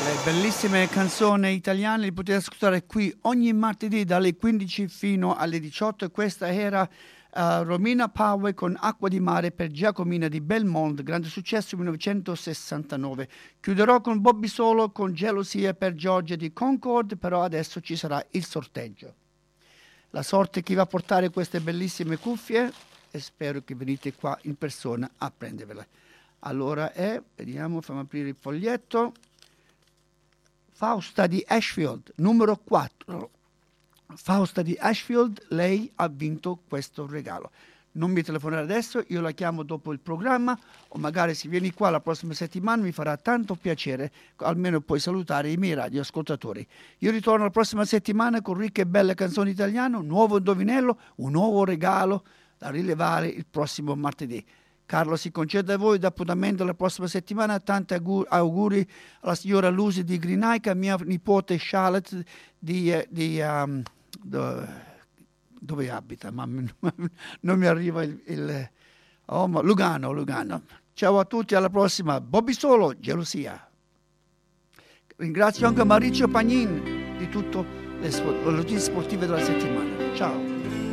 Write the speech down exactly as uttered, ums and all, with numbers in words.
Bellissime canzoni italiane li potete ascoltare qui ogni martedì dalle quindici fino alle diciotto e questa era uh, Romina Power con Acqua di mare per Giacomina di Belmont, grande successo millenovecentosessantanove. Chiuderò con Bobby Solo con Gelosia per Giorgia di Concord, però adesso ci sarà il sorteggio. La sorte chi va a portare queste bellissime cuffie e spero che venite qua in persona a prendervele. Allora è, vediamo, fammi aprire il foglietto. Fausta di Ashfield, numero quattro. Fausta di Ashfield, lei ha vinto questo regalo. Non mi telefonare adesso, io la chiamo dopo il programma o magari se vieni qua la prossima settimana mi farà tanto piacere, almeno puoi salutare i miei radioascoltatori. Io ritorno la prossima settimana con ricche e belle canzoni italiane, un nuovo indovinello, un nuovo regalo da rilevare il prossimo martedì. Carlo si concede a voi d'appuntamento la prossima settimana. Tanti auguri alla signora Lucy di Grinaica, mia nipote Charlotte di, di um, do, dove abita? Ma non mi arriva il, il oh, ma Lugano, Lugano. Ciao a tutti, alla prossima. Bobby Solo, Gelosia. Ringrazio anche Maurizio Pagnin di tutte le notizie sportive della settimana. Ciao.